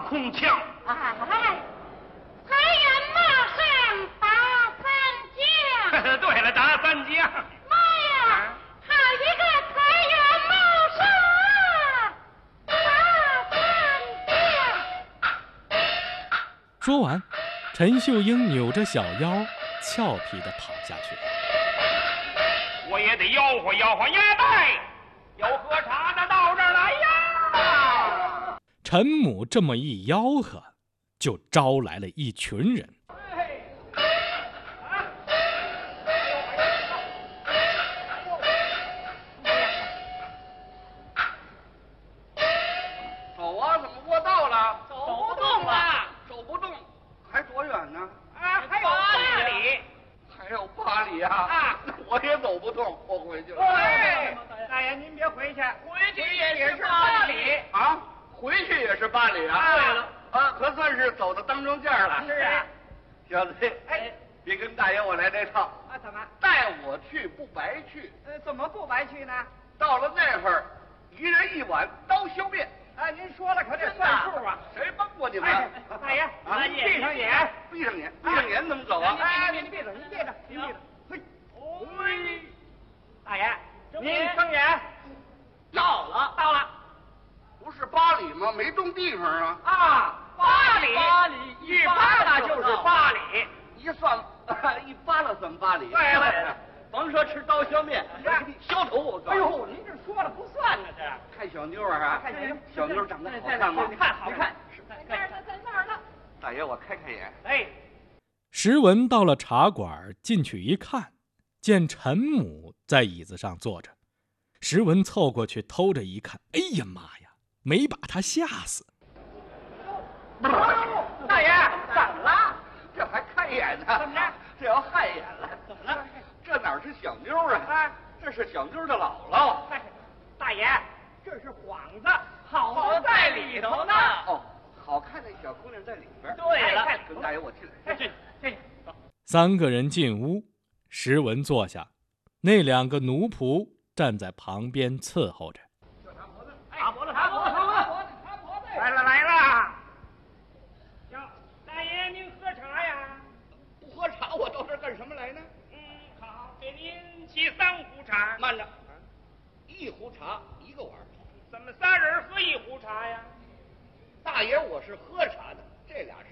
空腔。 哎，财源马上打三将。 对了，打三将。 妈呀，好一个财源茂盛打三将！ 说完，陈秀英扭着小腰，俏皮地跑下去了。 我也得吆喝吆喝牙袋，有喝茶的到这儿来呀！ 陈母这么一吆喝，就招来了一群人。 走啊，怎么过道了？ 走不动了， 走不动，还多远呢？ 啊，还有8里。 还有8里啊！ 啊， 我也走不动，我回去了。 哎，大爷您别回去，回去也是8里啊，回去也是8里啊！ 对了， 啊，可算是走到当中间了。 是啊， 小子， 哎， 别跟大爷我来这套。 啊，怎么？ 带我去不白去。 怎么不白去呢？ 到了那会儿，一人1碗刀削面。 哎，您说了可得算数啊！ 谁帮过你们？ 大爷，您闭上眼， 闭上眼，闭上眼怎么走啊？ 哎，你闭着，您闭着，您闭着。嘿，嘿，大爷，您睁眼。到了。 不是8里吗？没动地方啊。 啊，8里，一扒拉就是8里。 一算，一扒拉算8里。 对了， 甭说吃刀削面，我给你削头我告诉你。 哎呦，您这说了不算呢，这看小妞啊， 看小妞长得好看吗？ 好看。 在那儿呢。 大爷，我开开眼。 哎， 石文到了茶馆，进去一看，见陈母在椅子上坐着。石文凑过去偷着一看，哎呀妈呀，没把他吓死。 大爷，怎么了？ 这还看眼呢？ 怎么着？ 这要害眼了。 怎么了？ 这哪是小妞啊？这是小妞的姥姥。 大爷，这是幌子，好在里头呢。 哦，好看的小姑娘在里边。 对了， 跟大爷我进来。 进，走。 3个人进屋，石文坐下，那2个奴仆站在旁边伺候着。 擦脖子。来了。大爷您喝茶呀？ 不喝茶，我到这儿干什么来呢？ 好，给您沏3壶茶。 慢着，1壶茶1个碗。 怎么3人喝1壶茶呀？ 大爷，我是喝茶的，这俩